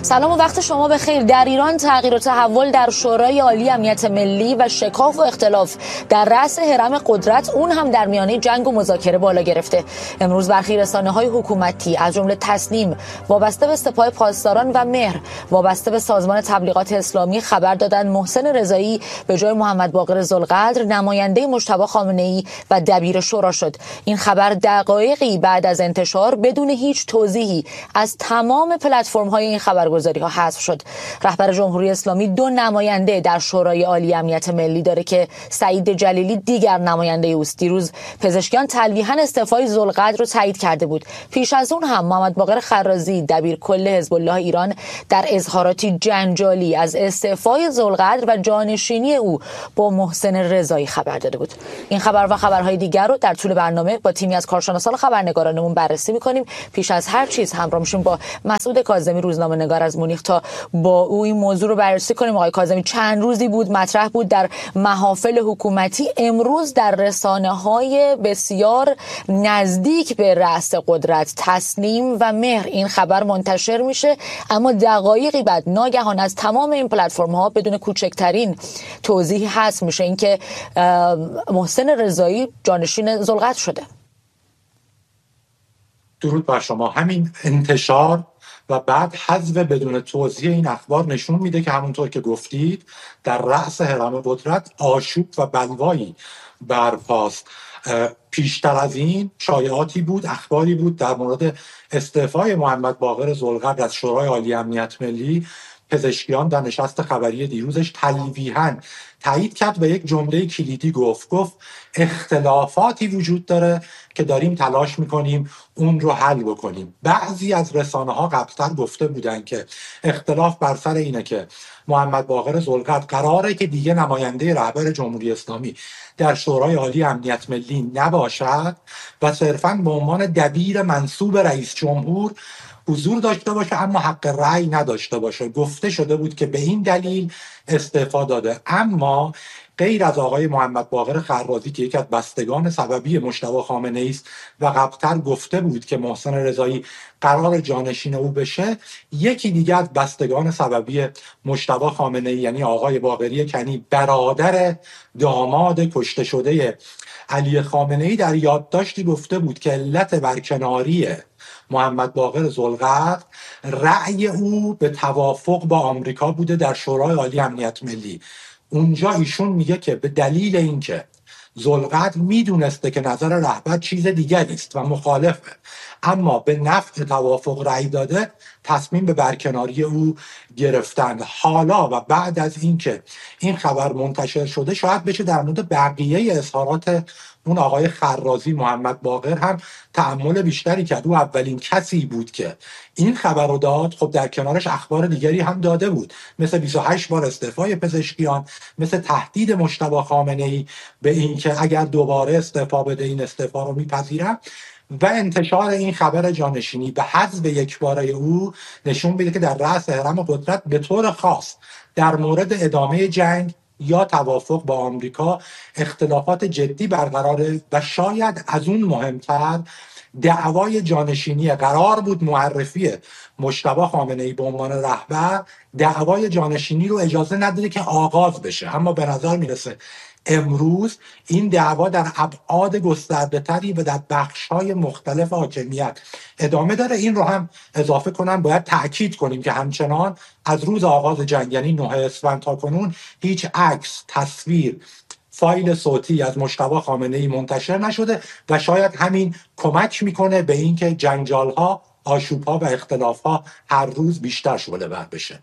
سلام و وقت شما بخیر. در ایران تغییر و تحول در شورای عالی امنیت ملی و شکاف و اختلاف در رأس هرم قدرت، اون هم در میانه جنگ و مذاکره بالا گرفته. امروز برخی رسانه‌های حکومتی از جمله تصنیم وابسته به سپاه پاسداران و مهر وابسته به سازمان تبلیغات اسلامی خبر دادند محسن رضایی به جای محمد باقر ذوالقدر نماینده مجتبی خامنه‌ای و دبیر شورا شد. این خبر دقایقی بعد از انتشار بدون هیچ توضیحی از تمام پلتفرم‌های این خبرگزاری‌ها حذف شد. رهبر جمهوری اسلامی 2 نماینده در شورای عالی امنیت ملی داره که سعید جلیلی دیگر نماینده اوست. دیروز پزشکیان تلویحاً استعفای ذوالقدر رو تایید کرده بود. پیش از اون هم محمد باقر خرازی دبیر کل حزب الله ایران در اظهاراتی جنجالی از استعفای ذوالقدر و جانشینی او با محسن رضایی خبر داده بود. این خبر و خبرهای دیگر رو در طول برنامه با تیمی از کارشناسان خبرنگارانمون بررسی می‌کنیم. پیش از هر چیز همراه میشیم با مسعود کاظمی روزنامه‌نگار از مونیخ تا با او این موضوع رو بررسی کنیم. آقای کاظمی، چند روزی بود مطرح بود در محافل حکومتی، امروز در رسانه‌های بسیار نزدیک به رأس قدرت تصنیم و مهر این خبر منتشر میشه، اما دقایقی بعد ناگهان از تمام این پلتفرم‌ها بدون کوچکترین توضیحی حذف میشه اینکه محسن رضایی جانشین ذوالقدر شده. درود بر شما. همین انتشار و بعد حذف بدون توضیح این اخبار نشون میده که همونطور که گفتید در رأس هرم قدرت آشوب و بلوایی برپاست. پیشتر از این شایعاتی بود، اخباری بود در مورد استعفای محمد باقر ذوالقدر از شورای عالی امنیت ملی. پزشکیان در نشست خبری دیروزش تلویحاً تایید کرد و یک جمله کلیدی گفت اختلافاتی وجود داره که داریم تلاش میکنیم اون رو حل بکنیم. بعضی از رسانه‌ها قبل‌تر گفته بودن که اختلاف بر سر اینه که محمد باقر ذوالقدر قراره که دیگه نماینده رهبر جمهوری اسلامی در شورای عالی امنیت ملی نباشد و صرفاً به عنوان دبیر منصوب رئیس جمهور حضور داشته باشه اما حق رأی نداشته باشه. گفته شده بود که به این دلیل استعفا داده. اما غیر از آقای محمد باقر خرازی که یکی از بستگان سببی مجتبی خامنه‌ای است و قبل‌تر گفته بود که محسن رضایی قرار جانشین او بشه، یکی دیگه از بستگان سببی مجتبی خامنه‌ای یعنی آقای باقری کنی، برادر داماد کشته شده علی خامنه‌ای، در یادداشتی گفته بود که علت برکناری محمد باقر ذوالقدر رأی او به توافق با آمریکا بوده در شورای عالی امنیت ملی. اونجا ایشون میگه که به دلیل اینکه ذوالقدر میدونسته که نظر رهبر چیز دیگری است و مخالفه اما به نفع توافق رأی داده، تصمیم به برکناری او گرفتند. حالا و بعد از اینکه این خبر منتشر شده شاید بشه در مورد بقیه اظهارات اون آقای خرازی محمد باقر هم تأمل بیشتری کرد. او اولین کسی بود که این خبر رو داد. خب در کنارش اخبار دیگری هم داده بود، مثل 28 بار استعفای پزشکیان، مثل تهدید مجتبی خامنه‌ای به این که اگر دوباره استعفا بده این استعفا رو میپذیرم، و انتشار این خبر جانشینی به حذف یکباره او نشون میده که در رأس هرم قدرت به طور خاص در مورد ادامه جنگ یا توافق با آمریکا اختلافات جدی برقراره و شاید از اون مهمتر دعوای جانشینی. قرار بود معرفی مجتبی خامنه‌ای به عنوان رهبر دعوای جانشینی رو اجازه نداده که آغاز بشه، اما به نظر میرسه امروز این دعوا در ابعاد گسترده‌تری و در بخش‌های مختلف حاکمیت ادامه داره. این رو هم اضافه کنم باید تأکید کنیم که همچنان از روز آغاز جنگ یعنی 9 اسفند تا کنون هیچ عکس، تصویر، فایل صوتی از مجتبی خامنه‌ای منتشر نشده و شاید همین کمک میکنه به اینکه جنجال‌ها، آشوب‌ها و اختلاف‌ها هر روز بیشتر شعله ور بشه.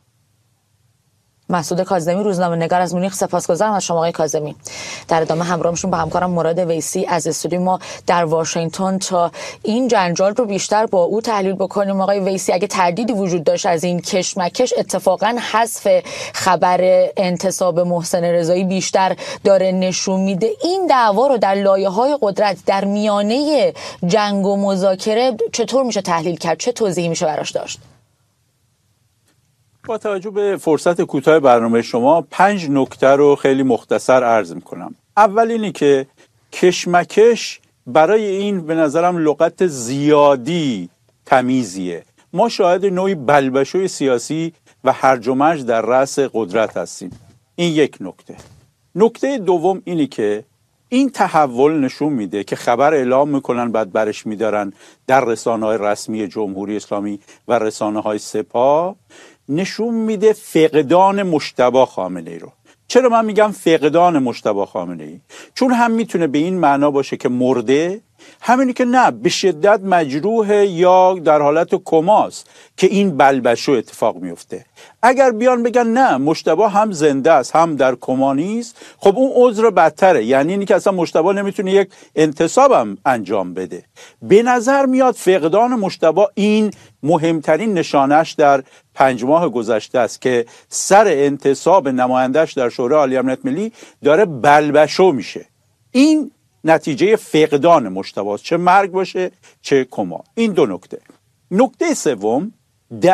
مسعود کاظمی روزنامه‌نگار از مونیخ، سپاسگزارم از شما آقای کاظمی. در ادامه همراه میشیم با همکارم مراد ویسی از استودیو ما در واشنگتن تا این جنجال رو بیشتر با او تحلیل بکنیم. آقای ویسی، اگه تردیدی وجود داشت از این کشمکش، اتفاقا حذف خبر انتصاب محسن رضایی بیشتر داره نشون میده این دعوا رو در لایه‌های قدرت در میانه جنگ و مذاکره چطور میشه تحلیل کرد؟ چه توضیحی میشه براش داشت؟ با توجه به فرصت کوتاه برنامه شما 5 نکته رو خیلی مختصر عرض میکنم. اول اینی که کشمکش برای این به نظرم لغت زیادی تمیزیه. ما شاهد نوعی بلبشوی سیاسی و هرج و مرج در رأس قدرت هستیم. این یک نکته. نکته دوم اینی که این تحول نشون میده که خبر اعلام میکنن بعد برش میدارن در رسانه‌های رسمی جمهوری اسلامی و رسانه‌های سپاه، نشون میده فقدان مجتبی خامنه‌ای رو. چرا من میگم فقدان مجتبی خامنه‌ای؟ چون هم میتونه به این معنا باشه که مرده، همینی که نه به شدت مجروح یا در حالت کماست که این بلبشو اتفاق میفته. اگر بیان بگن نه مجتبی هم زنده است هم در کما نیست، خب اون عذر بدتره، یعنی اینی که اصلا مجتبی نمیتونه یک انتصاب هم انجام بده. به نظر میاد فقدان مجتبی این مهمترین نشانش در 5 ماه گذشته است که سر انتصاب نمایندش در شورای عالی امنیت ملی داره بلبشو میشه. این نتیجه فقدان مجتبی است، چه مرگ باشه چه کما. این دو نکته. نکته سوم